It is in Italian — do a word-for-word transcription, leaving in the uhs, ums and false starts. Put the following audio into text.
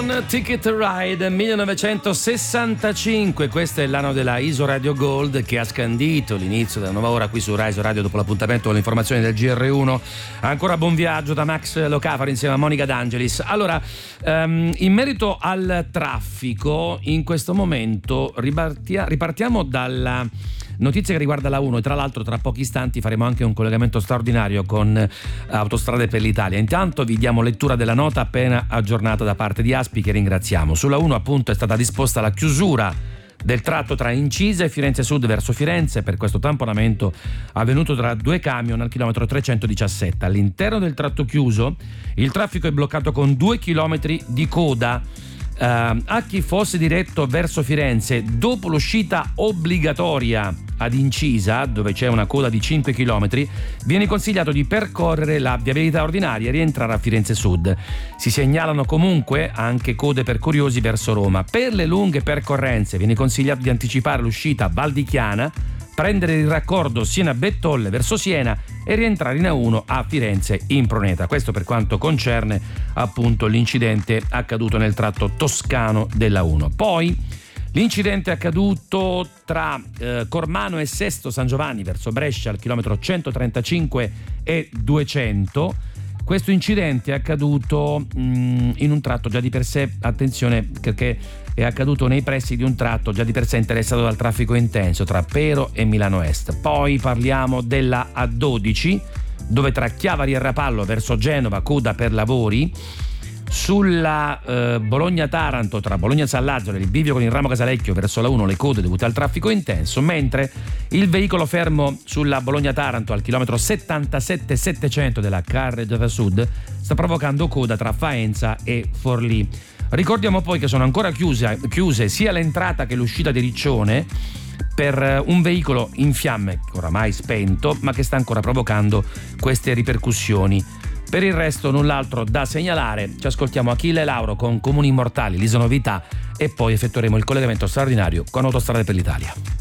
Ticket to Ride millenovecentosessantacinque, questo è l'anno della Isoradio Gold che ha scandito l'inizio della nuova ora qui su Rai Radio dopo l'appuntamento con le informazioni del G R uno. Ancora buon viaggio da Max Locafari insieme a Monica D'Angelis. Allora, um, in merito al traffico, in questo momento ripartia- ripartiamo dalla notizia che riguarda la uno e tra l'altro tra pochi istanti faremo anche un collegamento straordinario con Autostrade per l'Italia. Intanto vi diamo lettura della nota appena aggiornata da parte di Aspi, che ringraziamo. Sulla uno appunto è stata disposta la chiusura del tratto tra Incisa e Firenze Sud verso Firenze per questo tamponamento avvenuto tra due camion al chilometro trecentodiciassette. All'interno del tratto chiuso il traffico è bloccato con due chilometri di coda. Uh, a chi fosse diretto verso Firenze dopo l'uscita obbligatoria ad Incisa, dove c'è una coda di cinque chilometri, viene consigliato di percorrere la viabilità ordinaria e rientrare a Firenze Sud. Si segnalano comunque anche code per curiosi verso Roma. Per le lunghe percorrenze viene consigliato di anticipare l'uscita a Val di Chiana, prendere il raccordo Siena-Bettolle verso Siena e rientrare in A uno a Firenze in Proneta. Questo per quanto concerne appunto l'incidente accaduto nel tratto toscano della uno. Poi l'incidente accaduto tra eh, Cormano e Sesto San Giovanni verso Brescia al chilometro centotrentacinque e duecento. Questo incidente è accaduto mh, in un tratto già di per sé, attenzione perché è accaduto nei pressi di un tratto già di per sé interessato dal traffico intenso tra Pero e Milano Est. Poi parliamo della A dodici, dove tra Chiavari e Rapallo verso Genova coda per lavori. Sulla eh, Bologna-Taranto tra Bologna-San Lazzaro e il bivio con il ramo Casalecchio verso la uno le code dovute al traffico intenso, mentre il veicolo fermo sulla Bologna-Taranto al chilometro settantasette settecento della Carreggiata Sud sta provocando coda tra Faenza e Forlì. Ricordiamo poi che sono ancora chiuse, chiuse sia l'entrata che l'uscita di Riccione per un veicolo in fiamme oramai spento, ma che sta ancora provocando queste ripercussioni. Per il resto null'altro da segnalare. Ci ascoltiamo Achille Lauro con Comuni Immortali, l'Isonovità, e poi effettueremo il collegamento straordinario con Autostrade per l'Italia.